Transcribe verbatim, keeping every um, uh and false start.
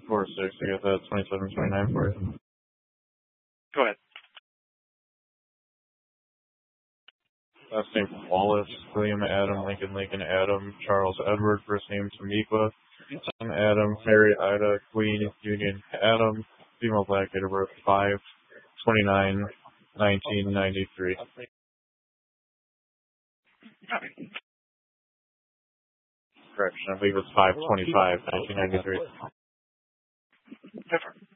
four six. I got that twenty-seven twenty-nine for you. Go ahead. Last name Wallace, William Adam, Lincoln Lincoln Adam, Charles Edward, first name Tamika, son Adam, Mary Ida, Queen Union Adam, female black, date of birth five twenty-nine nineteen ninety-three. Correction, I believe it's five twenty-five nineteen ninety-three. Different.